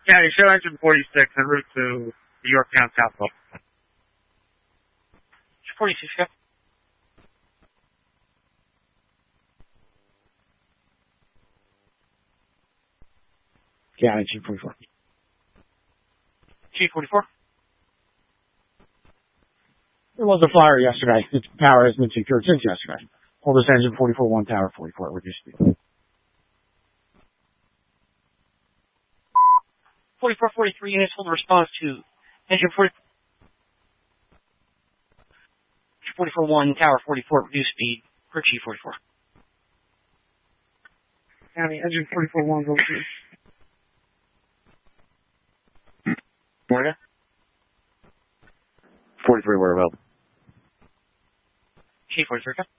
County, show engine 46 en route to the Yorktown Southwell. 46, go. County, Chief 44. Chief 44. There was a fire yesterday. Its power has been secured since yesterday. Hold this engine 44-1, tower 44 at reduced speed. 4443 units hold a response to engine 44-1, tower 44 reduced speed, for Chief 44. County, engine 44-1, go through. Morning. 43, where about? Chief 43, go.